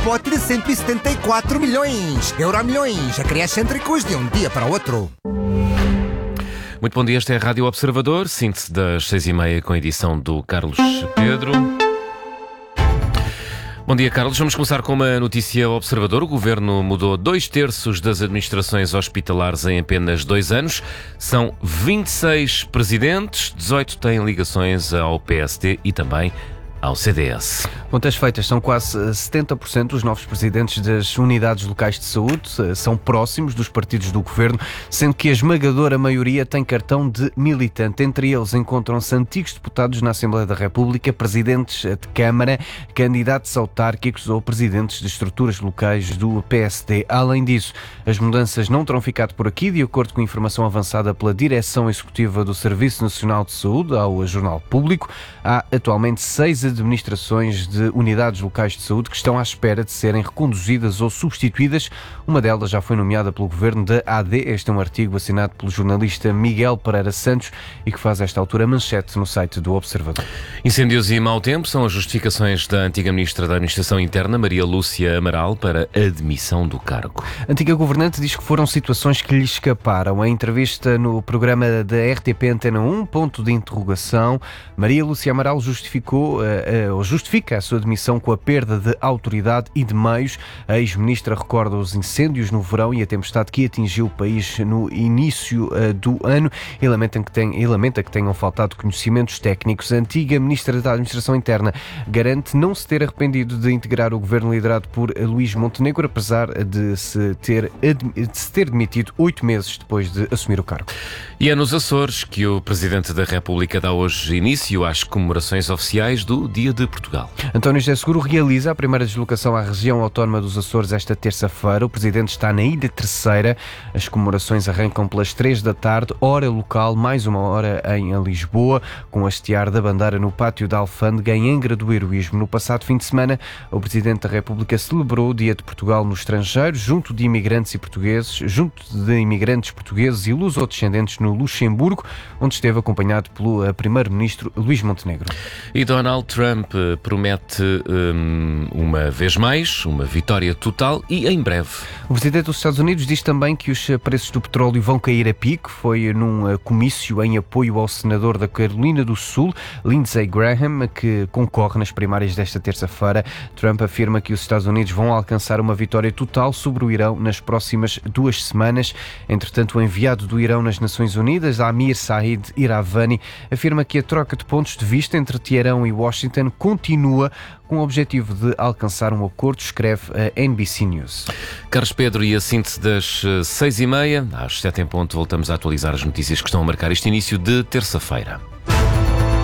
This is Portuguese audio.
jackpot de 174 milhões. Euromilhões, excêntricos de um dia para o outro. Muito bom dia, esta é a Rádio Observador, síntese das 6h30 com a edição do Carlos Pedro. Bom dia, Carlos. Vamos começar com uma notícia Observador. O Governo mudou 2/3 das administrações hospitalares em apenas 2 anos. São 26 presidentes, 18 têm ligações ao PSD e também ao CDS. Contas feitas, são quase 70% dos novos presidentes das unidades locais de saúde, são próximos dos partidos do governo, sendo que a esmagadora maioria tem cartão de militante. Entre eles encontram-se antigos deputados na Assembleia da República, presidentes de Câmara, candidatos autárquicos ou presidentes de estruturas locais do PSD. Além disso, as mudanças não terão ficado por aqui. De acordo com a informação avançada pela Direção Executiva do Serviço Nacional de Saúde ao Jornal Público, há atualmente 6 administrações de unidades locais de saúde que estão à espera de serem reconduzidas ou substituídas. Uma delas já foi nomeada pelo governo da AD. Este é um artigo assinado pelo jornalista Miguel Pereira Santos e que faz a esta altura manchete no site do Observador. Incêndios e mau tempo são as justificações da antiga Ministra da Administração Interna, Maria Lúcia Amaral, para a admissão do cargo. A antiga governante diz que foram situações que lhe escaparam. Em entrevista no programa da RTP Antena 1, ponto de interrogação, Maria Lúcia Amaral justifica a sua demissão com a perda de autoridade e de meios. A ex-ministra recorda os incêndios no verão e a tempestade que atingiu o país no início do ano e lamenta que tenham faltado conhecimentos técnicos. A antiga ministra da Administração Interna garante não se ter arrependido de integrar o governo liderado por Luís Montenegro, apesar de se ter demitido 8 meses depois de assumir o cargo. E é nos Açores que o Presidente da República dá hoje início às comemorações oficiais do Dia de Portugal. António José Seguro realiza a primeira deslocação à região autónoma dos Açores esta terça-feira. O Presidente está na Ilha Terceira. As comemorações arrancam pelas 3 da tarde, hora local, mais 1 hora em Lisboa, com a hastear da bandeira no pátio da Alfândega em Angra do Heroísmo. No passado fim de semana, o Presidente da República celebrou o Dia de Portugal no estrangeiro, junto de imigrantes portugueses e lusodescendentes no Luxemburgo, onde esteve acompanhado pelo Primeiro-Ministro Luís Montenegro. E Donald Trump promete uma vez mais uma vitória total e em breve. O Presidente dos Estados Unidos diz também que os preços do petróleo vão cair a pique. Foi num comício em apoio ao senador da Carolina do Sul, Lindsey Graham, que concorre nas primárias desta terça-feira. Trump afirma que os Estados Unidos vão alcançar uma vitória total sobre o Irão nas próximas 2 semanas. Entretanto, o enviado do Irão nas Nações Unidas, Amir Said Iravani, afirma que a troca de pontos de vista entre Teherão e Washington continua com o objetivo de alcançar um acordo, escreve a NBC News. Carlos Pedro, e a síntese das 6h30, às 7 em ponto, voltamos a atualizar as notícias que estão a marcar este início de terça-feira.